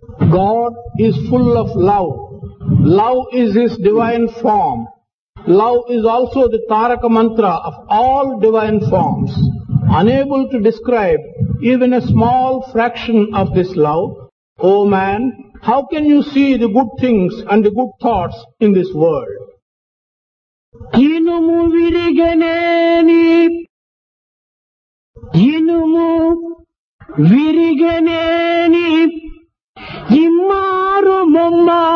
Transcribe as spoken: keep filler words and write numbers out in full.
God is full of love. Love is His divine form. Love is also the Taraka mantra of all divine forms. Unable to describe even a small fraction of this love, O man, how can you see the good things and the good thoughts in this world? ఇనుము విరిగనేని ఇనుము విరిగనేని ఇమ్మారు మొమ్మారు